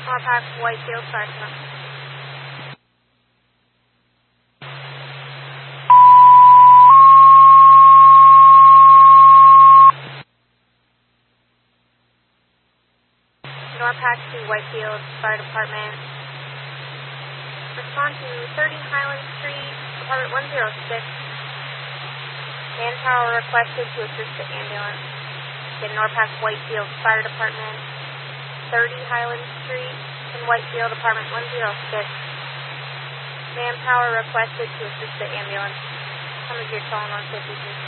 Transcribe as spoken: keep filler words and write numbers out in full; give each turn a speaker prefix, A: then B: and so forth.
A: Norpac Whitefield, fire department. Norpac to Whitefield Fire Department. Respond to thirty Highland Street, apartment one oh six. Manpower requested to assist the ambulance. In Norpac Whitefield Fire Department, thirty Highland Street in Whitefield, apartment one oh six. Manpower requested to assist the ambulance. Come with your phone on fifty-two.